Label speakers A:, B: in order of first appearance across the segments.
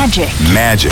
A: Magic.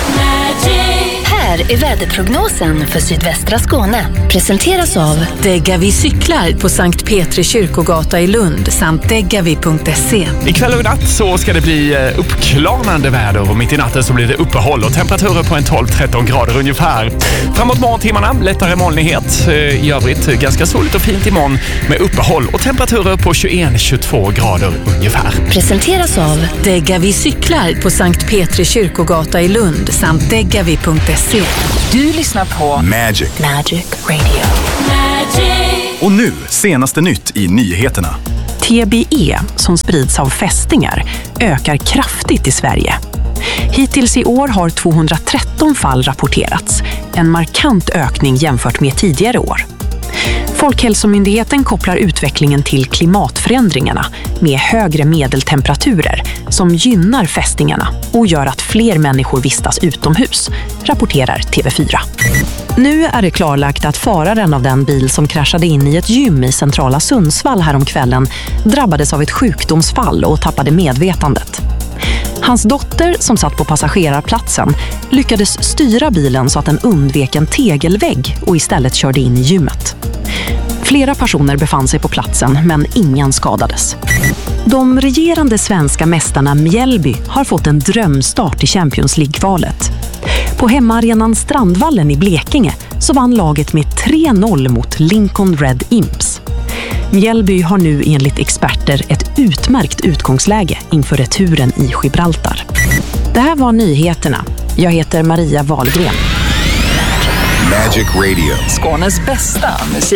B: Här är väderprognosen för sydvästra Skåne. Presenteras av
C: Degavi cyklar på Sankt Petri kyrkogata i Lund samt degavi.se.
D: Ikväll och natt så ska det bli uppklarnande väder och mitt i natten så blir det uppehåll och temperaturer på en 12-13 grader ungefär. Framåt morgontimmarna lättare molnighet. I övrigt ganska soligt och fint imorgon med uppehåll och temperaturer på 21-22 grader ungefär.
B: Presenteras av
C: Degavi cyklar på Sankt Petri kyrkogata i Lund samt degavi.se.
B: Du lyssnar på
A: Magic
B: Radio.
A: Och nu, senaste nytt i nyheterna.
E: TBE, som sprids av fästingar, ökar kraftigt i Sverige. Hittills i år har 213 fall rapporterats, en markant ökning jämfört med tidigare år. Folkhälsomyndigheten kopplar utvecklingen till klimatförändringarna med högre medeltemperaturer som gynnar fästingarna och gör att fler människor vistas utomhus, rapporterar TV4. Nu är det klarlagt att föraren av den bil som kraschade in i ett gym i centrala Sundsvall häromkvällen drabbades av ett sjukdomsfall och tappade medvetandet. Hans dotter, som satt på passagerarplatsen, lyckades styra bilen så att den undvek en tegelvägg och istället körde in i gymmet. Flera personer befann sig på platsen, men ingen skadades. De regerande svenska mästarna Mjällby har fått en drömstart i Champions League-kvalet. På hemmaarenan Strandvallen i Blekinge så vann laget med 3-0 mot Lincoln Red Imps. Mjällby har nu enligt experter ett utmärkt utgångsläge inför returen i Gibraltar. Det här var nyheterna. Jag heter Maria Wahlgren.
A: Magic Radio.
F: Skånes bästa musik.